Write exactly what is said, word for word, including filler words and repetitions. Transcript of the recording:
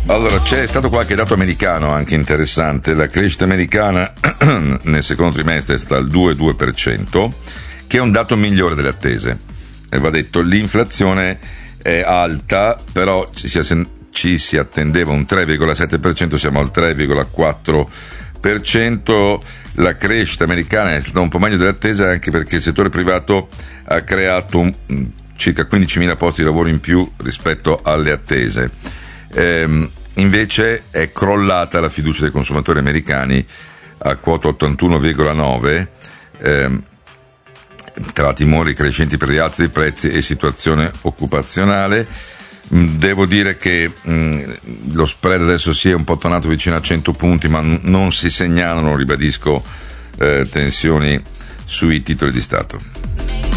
Allora, c'è stato qualche dato americano anche interessante. La crescita americana nel secondo trimestre è stata al due virgola due per cento, che è un dato migliore delle attese. E va detto, l'inflazione è alta, però ci si, ci si attendeva un tre virgola sette per cento, siamo al tre virgola quattro per cento. La crescita americana è stata un po' meglio delle attese, anche perché il settore privato ha creato un, circa quindicimila posti di lavoro in più rispetto alle attese. Ehm, invece è crollata la fiducia dei consumatori americani a quota ottantuno virgola nove, ehm, tra timori crescenti per rialzi dei prezzi e situazione occupazionale. Devo dire che mh, lo spread adesso si è un po' tornato vicino a cento punti, ma n- non si segnalano, ribadisco, eh, tensioni sui titoli di Stato.